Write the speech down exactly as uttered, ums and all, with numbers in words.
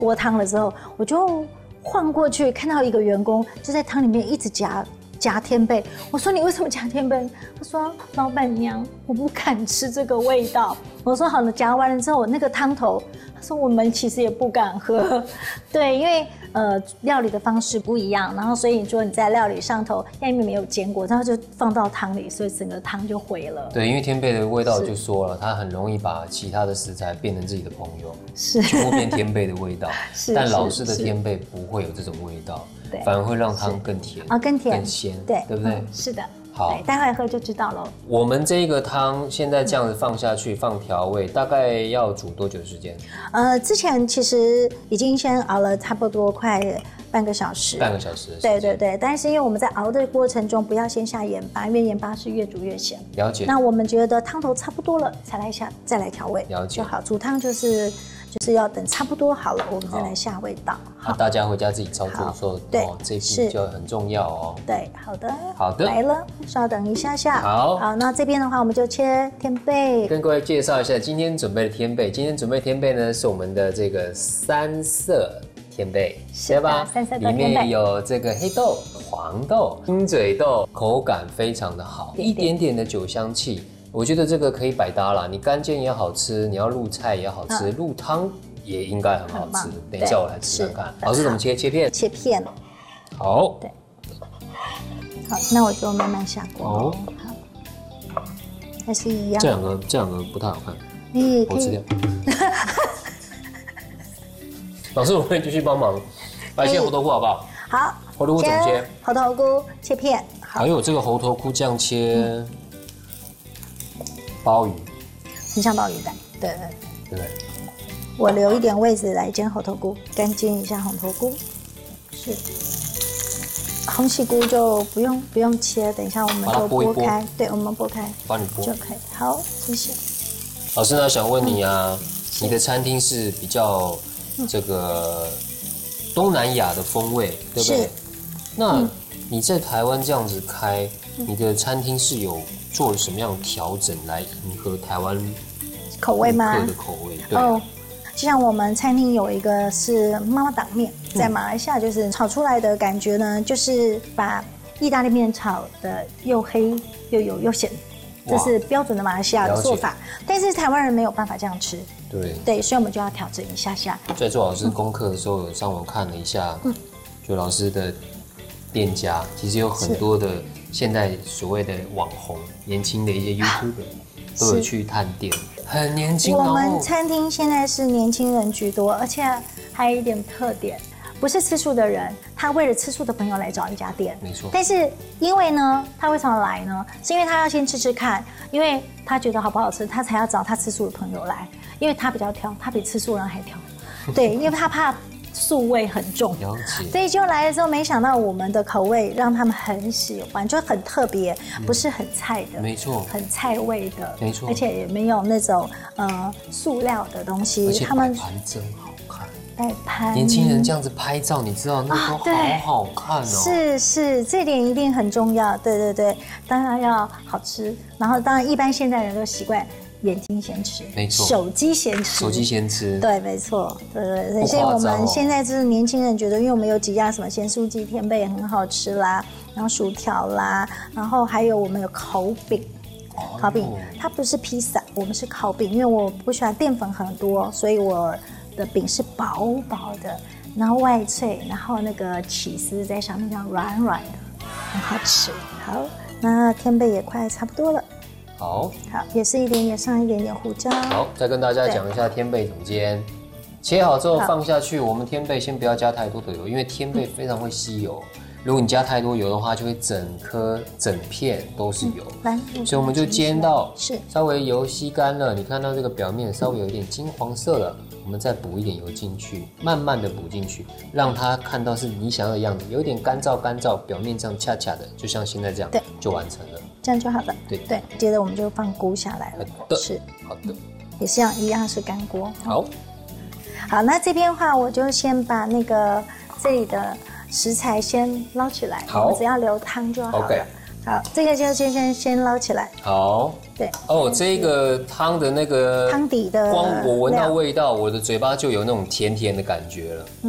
锅汤的时候，我就晃过去看到一个员工就在汤里面一直夹夹天贝。我说你为什么夹天贝？他说老板娘，我不敢吃这个味道。我说好了，夹完了之后那个汤头，他说我们其实也不敢喝，对，因为呃料理的方式不一样，然后所以你说你在料理上头因为没有煎过，然后就放到汤里，所以整个汤就毁了。 对，因为天贝的味道就说了，它很容易把其他的食材变成自己的朋友， 是全部变天贝的味道。 是， 但老式的天贝不会有这种味道，反而会让汤更甜啊，更甜、 更鲜， 对， 对不对？ 嗯、是的。 好， 待会喝就知道了。 我们这个汤现在这样子放下去，放调味，大概要煮多久时间？ 呃，之前其实已经先熬了差不多快半个小时。 半个小时。 对对对，但是因为我们在熬的过程中不要先下盐巴，因为盐巴是越煮越咸。 了解。 那我们觉得汤头差不多了，才来下再来调味。 了解就好。煮汤就是就是要等差不多好了，我们再来下味道。 好，大家回家自己操作的时候， 对， 哦，这一步就很重要哦。 对，好的。 好的。 来了，稍等一下下。 好。 好，那这边的话，我们就切天贝。 跟各位介绍一下今天准备的天贝。今天准备的天贝呢，是我们的这个三色天贝，对吧？ 三色的天贝。 里面有这个黑豆、黄豆、鹰嘴豆，口感非常的好，一点点的酒香气。我觉得这个可以百搭啦，你干煎也好吃，你要入菜也好吃，入汤也应该很好吃。等一下我来吃看看。老师怎么切？切片？ 切片。 好。 对。好，那我就慢慢下锅。 哦。 好。还是一样。 这两个，这两个不太好看。 你我吃掉。老师，我可以继续帮忙，来切猴头菇好不好？ 好。 猴头菇怎么切？ 猴头菇切片。 还有这个猴头菇这样切。鲍鱼， 很像鲍鱼蛋，对对对不对？ 我留一点位置来煎猴头菇，干煎一下红头菇。是，红喜菇就不用不用切，等一下我们就剥开，对，我们剥开， 帮你剥就可以。好，谢谢。 老师呢，想问你啊，你的餐厅是比较这个东南亚的风味，对不对？那你在台湾这样子开，你的餐厅是有做了什么样的调整来迎合台湾口味吗？ 客的口味，对。 哦，就像我们餐厅有一个是妈妈档面，在马来西亚就是炒出来的感觉呢，就是把意大利面炒的又黑又油又咸，这是标准的马来西亚的做法。但是台湾人没有办法这样吃， 对对，所以我们就要调整一下下。 在做老师功课的时候，有上网看了一下，嗯，就老师的店家其实有很多的。现在所谓的网红，年轻的一些 YouTuber 都有去探店，很年轻。 我们餐厅现在是年轻人居多，而且还有一点特点，不是吃素的人，他为了吃素的朋友来找一家店， 没错。 但是因为呢，他为什么来呢？是因为他要先吃吃看，因为他觉得好不好吃，他才要找他吃素的朋友来，因为他比较挑，他比吃素人还挑，对，因为他怕。素味很重， 了解。 所以就来的时候，没想到我们的口味让他们很喜欢，就很特别，嗯、不是很菜的， 没错， 很菜味的， 没错， 而且也没有那种呃塑料的东西。 而且摆盘真好看， 摆盘。 年轻人这样子拍照，你知道那都好好看哦。 是是，这点一定很重要。对对对，当然要好吃，然后当然一般现代人都习惯。眼睛先吃， 没错。 手机先吃， 手机先吃， 对，没错，对对对。所以我们现在就是年轻人觉得，因为我们有几样什么咸酥鸡、天贝也很好吃啦，然后薯条啦，然后还有我们有烤饼，烤饼它不是披萨，我们是烤饼，因为我不喜欢淀粉很多，所以我的饼是薄薄的，然后外脆，然后那个起司在上面这样软软的，很好吃。好，那天贝也快差不多了。 好， 好，也是一点点上一点点胡椒。 好，再跟大家讲一下天贝怎么煎。切好之后放下去，我们天贝先不要加太多的油，因为天贝非常会吸油。如果你加太多油的话，就会整颗整片都是油。来、嗯，所以我们就煎到是稍微油吸干了，你看到这个表面稍微有一点金黄色了，我们再补一点油进去，慢慢的补进去，让它看到是你想要的样子，有点干燥干燥，表面这样恰恰的，就像现在这样，对，就完成了。 这样就好了。 对对，接着我们就放菇下来了。 好的， 是好的， 也是一样，一样是干锅。 好， 好，那这边的话，我就先把那个这里的食材先捞起来， 好， 我只要留汤就好了。Okay. 好，这个就先先先捞起来。 好。 对。 哦，这个汤的那个汤底的， 光我闻到味道，我的嘴巴就有那种甜甜的感觉了。